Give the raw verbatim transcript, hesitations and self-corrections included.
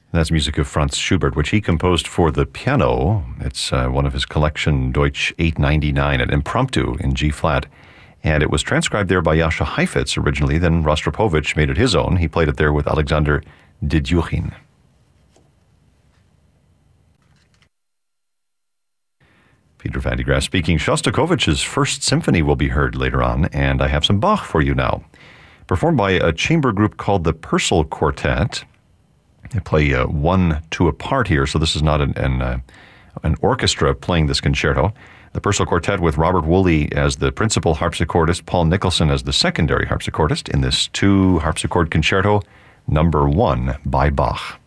That's music of Franz Schubert, which he composed for the piano. It's uh, one of his collection, Deutsch eight ninety-nine, an impromptu in G-flat. And it was transcribed there by Jascha Heifetz originally. Then Rostropovich made it his own. He played it there with Alexander Dedyuchin. Peter Van de Graaf speaking. Shostakovich's First Symphony will be heard later on, and I have some Bach for you now. Performed by a chamber group called the Purcell Quartet. They play uh, one, two apart here, so this is not an, an, uh, an orchestra playing this concerto. The Purcell Quartet with Robert Woolley as the principal harpsichordist, Paul Nicholson as the secondary harpsichordist in this two harpsichord concerto, number one by Bach.